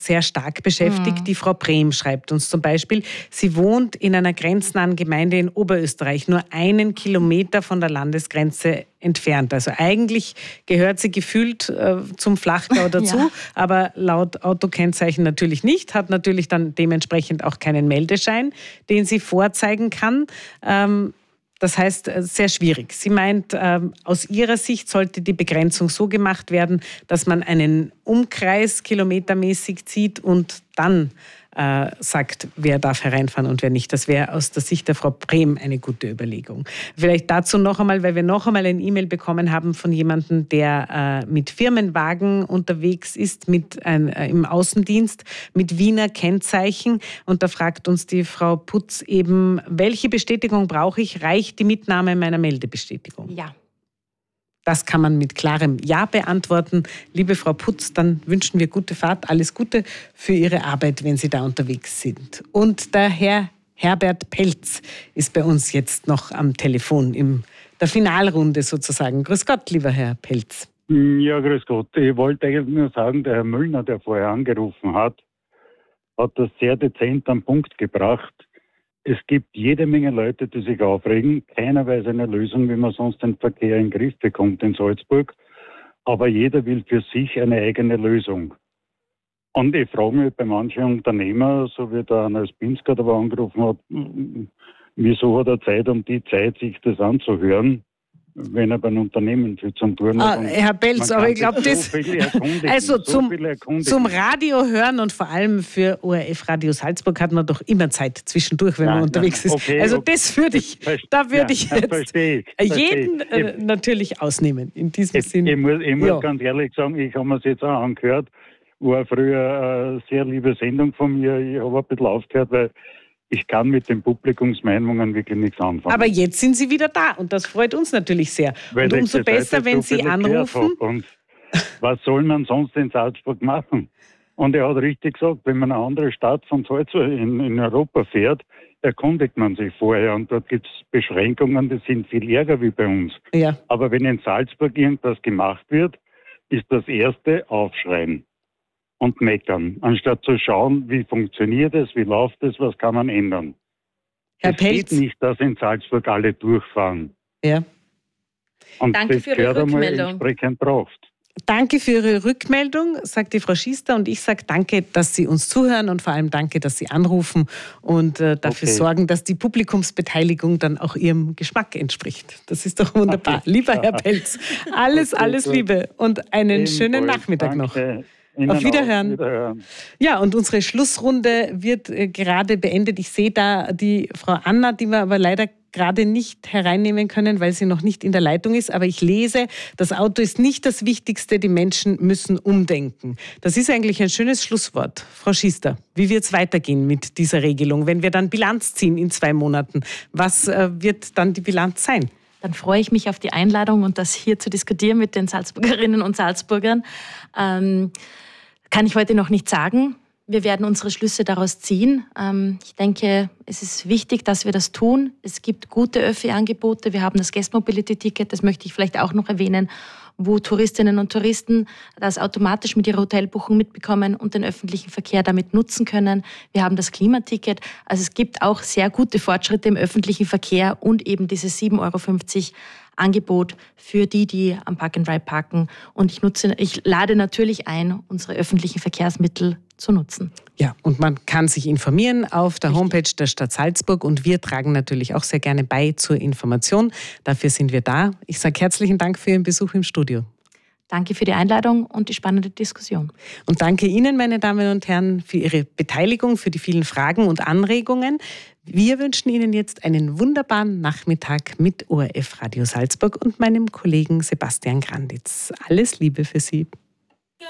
sehr stark beschäftigt. Die Frau Brehm schreibt uns zum Beispiel, sie wohnt in einer grenznahen Gemeinde in Oberösterreich, nur 1 Kilometer von der Landesgrenze entfernt. Also eigentlich gehört sie gefühlt zum Flachgau dazu, aber laut Autokennzeichen natürlich nicht, hat natürlich dann dementsprechend auch keinen Meldeschein, den sie vorzeigen kann. Das heißt, sehr schwierig. Sie meint, aus ihrer Sicht sollte die Begrenzung so gemacht werden, dass man einen Umkreis kilometermäßig zieht und dann sagt, wer darf hereinfahren und wer nicht. Das wäre aus der Sicht der Frau Brehm eine gute Überlegung. Vielleicht dazu noch einmal, weil wir noch einmal ein E-Mail bekommen haben von jemandem, der mit Firmenwagen unterwegs ist, im Außendienst, mit Wiener Kennzeichen. Und da fragt uns die Frau Putz eben, welche Bestätigung brauche ich? Reicht die Mitnahme meiner Meldebestätigung? Ja. Das kann man mit klarem Ja beantworten. Liebe Frau Putz, dann wünschen wir gute Fahrt, alles Gute für Ihre Arbeit, wenn Sie da unterwegs sind. Und der Herr Herbert Pelz ist bei uns jetzt noch am Telefon, in der Finalrunde sozusagen. Grüß Gott, lieber Herr Pelz. Ja, grüß Gott. Ich wollte eigentlich nur sagen, der Herr Müllner, der vorher angerufen hat das sehr dezent am Punkt gebracht. Es gibt jede Menge Leute, die sich aufregen. Keiner weiß eine Lösung, wie man sonst den Verkehr in den Griff bekommt in Salzburg. Aber jeder will für sich eine eigene Lösung. Und ich frage mich bei manchen Unternehmer, so wie der Arnold Pinsker da angerufen hat, wieso hat er Zeit, um die Zeit sich das anzuhören, wenn er beim Unternehmen viel zum Tun hat. Herr Pelz, aber ich glaube, das also zum Radio hören und vor allem für ORF Radio Salzburg hat man doch immer Zeit zwischendurch, wenn man unterwegs ist. Okay, also das würde ich, jetzt jeden natürlich ausnehmen. In diesem Sinne. Ich muss ganz ehrlich sagen, ich habe mir das jetzt auch angehört, war früher eine sehr liebe Sendung von mir. Ich habe ein bisschen aufgehört, weil ich kann mit den Publikumsmeinungen wirklich nichts anfangen. Aber jetzt sind Sie wieder da und das freut uns natürlich sehr. Weil und umso besser, wenn Sie anrufen. Und was soll man sonst in Salzburg machen? Und er hat richtig gesagt, wenn man eine andere Stadt von Salzburg in Europa fährt, erkundigt man sich vorher und dort gibt es Beschränkungen, die sind viel ärger wie bei uns. Ja. Aber wenn in Salzburg irgendwas gemacht wird, ist das erste Aufschreien und meckern, anstatt zu schauen, wie funktioniert es, wie läuft es, was kann man ändern. Herr es Pelz? geht nicht, dass in Salzburg alle durchfahren. Ja. Und danke das für Ihre Rückmeldung. Entsprechend braucht. Danke für Ihre Rückmeldung, sagt die Frau Schiester. Und ich sage danke, dass Sie uns zuhören und vor allem danke, dass Sie anrufen und dafür sorgen, dass die Publikumsbeteiligung dann auch Ihrem Geschmack entspricht. Das ist doch wunderbar. Okay. Lieber Herr Pelz, alles Liebe und einen schönen Nachmittag noch. Auf Wiederhören. Ja, und unsere Schlussrunde wird gerade beendet. Ich sehe da die Frau Anna, die wir aber leider gerade nicht hereinnehmen können, weil sie noch nicht in der Leitung ist. Aber ich lese, das Auto ist nicht das Wichtigste, die Menschen müssen umdenken. Das ist eigentlich ein schönes Schlusswort. Frau Schiester, wie wird es weitergehen mit dieser Regelung, wenn wir dann Bilanz ziehen in 2 Monaten? Was wird dann die Bilanz sein? Dann freue ich mich auf die Einladung und das hier zu diskutieren mit den Salzburgerinnen und Salzburgern. Kann ich heute noch nicht sagen. Wir werden unsere Schlüsse daraus ziehen. Ich denke, es ist wichtig, dass wir das tun. Es gibt gute Öffi-Angebote. Wir haben das Guest Mobility Ticket, das möchte ich vielleicht auch noch erwähnen, wo Touristinnen und Touristen das automatisch mit ihrer Hotelbuchung mitbekommen und den öffentlichen Verkehr damit nutzen können. Wir haben das Klimaticket. Also es gibt auch sehr gute Fortschritte im öffentlichen Verkehr und eben dieses 7,50 € Angebot für die am Park and Ride parken. Und ich lade natürlich ein, unsere öffentlichen Verkehrsmittel zu nutzen. Ja, und man kann sich informieren auf der Homepage der Stadt Salzburg und wir tragen natürlich auch sehr gerne bei zur Information. Dafür sind wir da. Ich sage herzlichen Dank für Ihren Besuch im Studio. Danke für die Einladung und die spannende Diskussion. Und danke Ihnen, meine Damen und Herren, für Ihre Beteiligung, für die vielen Fragen und Anregungen. Wir wünschen Ihnen jetzt einen wunderbaren Nachmittag mit ORF Radio Salzburg und meinem Kollegen Sebastian Granditz. Alles Liebe für Sie.